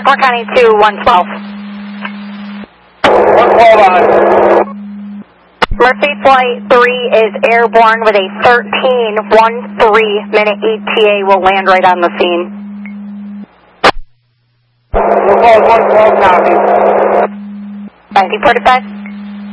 Clark County to 112. 112 on. Murphy Flight 3 is airborne with a 13:13 minute ETA. Will land right on the scene. 112 copy. 1945.